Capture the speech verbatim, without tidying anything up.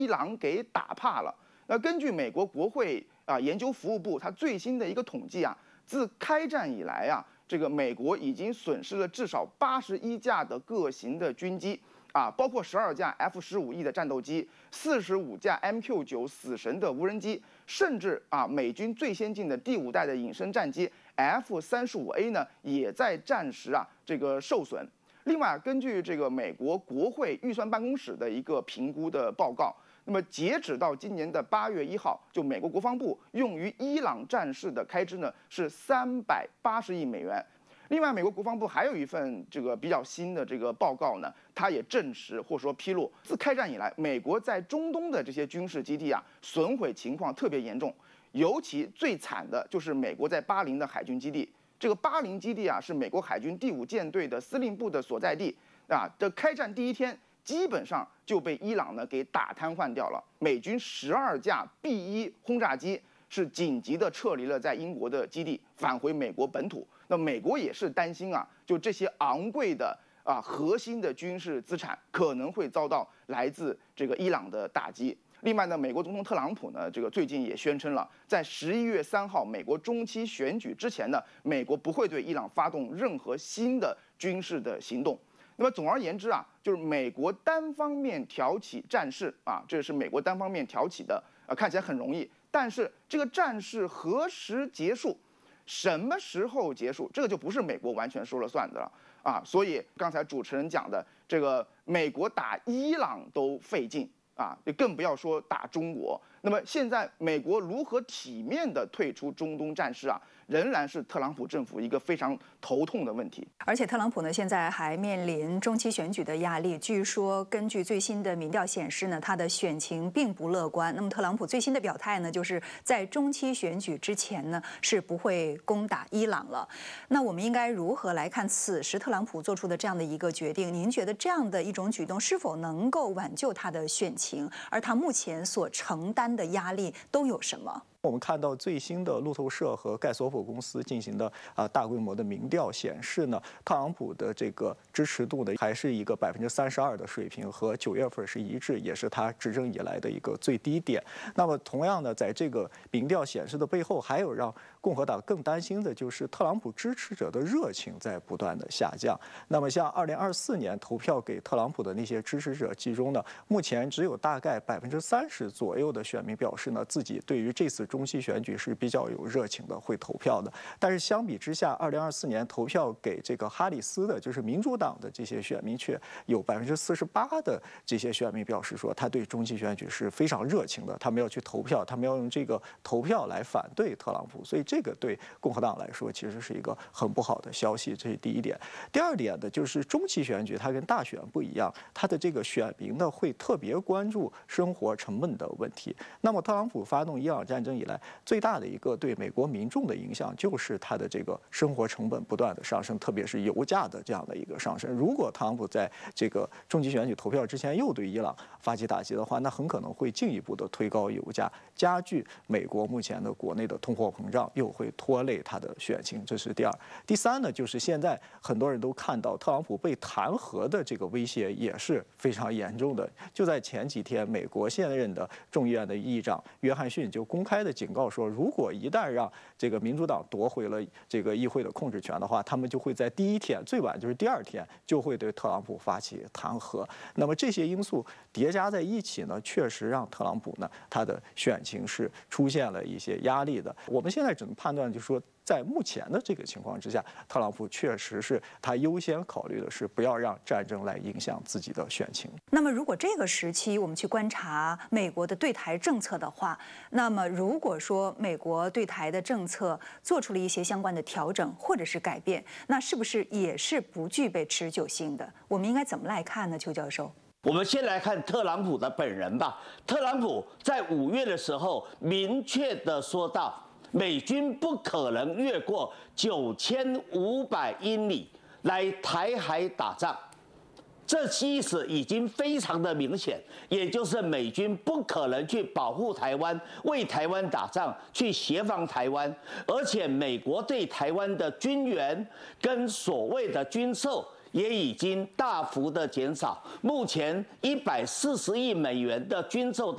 伊朗给打怕了。那根据美国国会啊研究服务部它最新的一个统计啊，自开战以来啊，这个美国已经损失了至少八十一架的各型的军机。 啊，包括十二架 F 十五 E 的战斗机，四十五架 M Q 九死神的无人机，甚至啊，美军最先进的第五代的隐身战机 F 三十五 A 呢，也在战时啊这个受损。另外，根据这个美国国会预算办公室的一个评估的报告，那么截止到今年的八月一号，就美国国防部用于伊朗战事的开支呢是三百八十亿美元。 另外，美国国防部还有一份这个比较新的这个报告呢，它也证实或者说披露，自开战以来，美国在中东的这些军事基地啊，损毁情况特别严重，尤其最惨的就是美国在巴林的海军基地。这个巴林基地啊，是美国海军第五舰队的司令部的所在地啊。这开战第一天，基本上就被伊朗呢给打瘫痪掉了。美军十二架 B 一轰炸机是紧急的撤离了在英国的基地，返回美国本土。 那美国也是担心啊，就这些昂贵的啊核心的军事资产可能会遭到来自这个伊朗的打击。另外呢，美国总统特朗普呢，这个最近也宣称了，在十一月三号美国中期选举之前呢，美国不会对伊朗发动任何新的军事的行动。那么总而言之啊，就是美国单方面挑起战事啊，这是美国单方面挑起的，啊，看起来很容易，但是这个战事何时结束？ 什么时候结束？这个就不是美国完全说了算的了啊！所以刚才主持人讲的这个，美国打伊朗都费劲啊，就更不要说打中国。那么现在美国如何体面地退出中东战事啊，仍然是特朗普政府一个非常头痛的问题。 而且特朗普呢，现在还面临中期选举的压力。据说根据最新的民调显示呢，他的选情并不乐观。那么特朗普最新的表态呢，就是在中期选举之前呢，是不会攻打伊朗了。那我们应该如何来看此时特朗普做出的这样的一个决定？您觉得这样的一种举动是否能够挽救他的选情？而他目前所承担的压力都有什么？ 我们看到最新的路透社和盖索普公司进行的啊大规模的民调显示呢，特朗普的这个支持度呢还是一个百分之三十二的水平，和九月份是一致，也是他执政以来的一个最低点。那么同样呢，在这个民调显示的背后，还有让共和党更担心的就是特朗普支持者的热情在不断的下降。那么像二零二四年投票给特朗普的那些支持者其中呢，目前只有大概百分之三十左右的选民表示呢，自己对于这次 中期选举是比较有热情的，会投票的。但是相比之下，二零二四年投票给这个哈里斯的，就是民主党的这些选民，却有百分之四十八的这些选民表示说，他对中期选举是非常热情的，他们要去投票，他们要用这个投票来反对特朗普。所以这个对共和党来说，其实是一个很不好的消息，这是第一点。第二点呢，就是中期选举它跟大选不一样，它的这个选民呢会特别关注生活成本的问题。那么特朗普发动伊朗战争 以来最大的一个对美国民众的影响，就是它的这个生活成本不断的上升，特别是油价的这样的一个上升。如果特朗普在这个中期选举投票之前又对伊朗发起打击的话，那很可能会进一步的推高油价，加剧美国目前的国内的通货膨胀，又会拖累他的选情。这是第二。第三呢，就是现在很多人都看到特朗普被弹劾的这个威胁也是非常严重的。就在前几天，美国现任的众议院的议长约翰逊就公开的 警告说，如果一旦让这个民主党夺回了这个议会的控制权的话，他们就会在第一天，最晚就是第二天，就会对特朗普发起弹劾。那么这些因素叠加在一起呢，确实让特朗普呢他的选情是出现了一些压力的。我们现在只能判断，就是说， 在目前的这个情况之下，特朗普确实是他优先考虑的是不要让战争来影响自己的选情。 那么，如果这个时期我们去观察美国的对台政策的话，那么如果说美国对台的政策做出了一些相关的调整或者是改变，那是不是也是不具备持久性的？我们应该怎么来看呢？邱教授， 我们先来看特朗普的本人吧。特朗普在五月的时候明确的说到， 美军不可能越过九千五百英里来台海打仗，这意思已经非常的明显，也就是美军不可能去保护台湾、为台湾打仗、去协防台湾，而且美国对台湾的军援跟所谓的军售 也已经大幅的减少，目前一百四十亿美元的军售